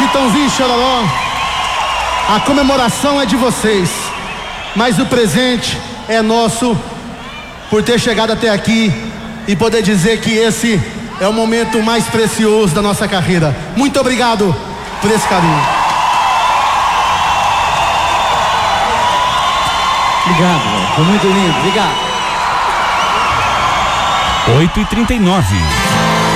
Chitãozinho e Chororó, a comemoração é de vocês, mas o presente é nosso por ter chegado até aqui e poder dizer que esse é o momento mais precioso da nossa carreira. Muito obrigado por esse carinho. Obrigado, velho. Foi muito lindo. Obrigado. 8h39.